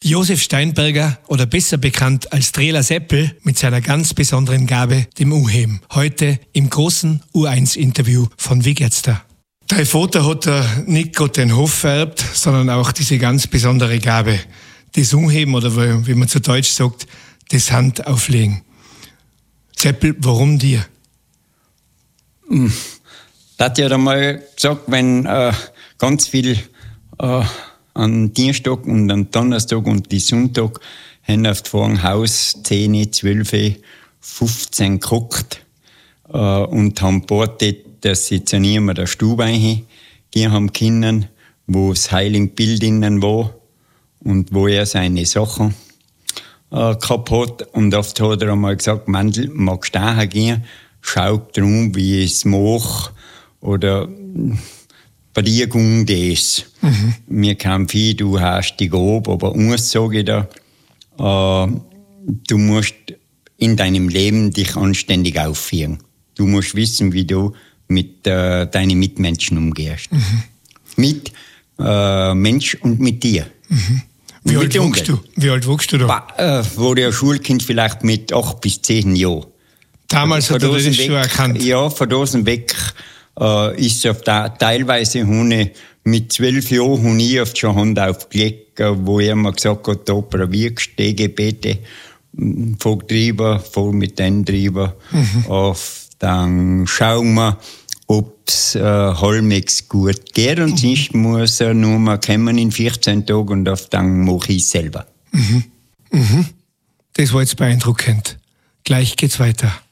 Josef Steinberger oder besser bekannt als Drela Seppel mit seiner ganz besonderen Gabe, dem Umheben. Heute im großen U1-Interview von Wie geht's da? Dein Vater hat nicht gerade den Hof vererbt, sondern auch diese ganz besondere Gabe, das Umheben oder wie man zu Deutsch sagt, das Handauflegen. Seppel, warum dir? Da hat ja einmal gesagt, wenn ganz viel an Dienstag und an Donnerstag und die Sonntag haben auf dem Haus 10, 12, 15 geguckt und haben gewartet, dass sie zu niemand der Stube reingehen haben können, wo das Heiligenbild innen war und wo er seine Sachen gehabt hat. Und oft hat er einmal gesagt, Mandl, magst du daher gehen? Schau drum, wie ich es mache. Oder bei dir ging das. Mir kam viel, du hast die Gabe, aber uns sage ich da, du musst in deinem Leben dich anständig aufführen. Du musst wissen, wie du mit deinen Mitmenschen umgehst. Mit Mensch und mit dir. Wie alt wuchst du da? War ja Schulkind vielleicht mit 8 bis 10 Jahren. Damals hat er das schon erkannt? Ja, von da weg ist auf teilweise mit 12 Jahren ich auf die Hand aufgelegt, wo er mir gesagt hat, da probierst du Gebete, fahr drüber, fahr mit denen drüber, dann schauen wir, ob es halbwegs gut geht und sonst muss er nur mal kommen in 14 Tagen und auf dann mache ich es selber. Das war jetzt beeindruckend. Gleich geht's weiter.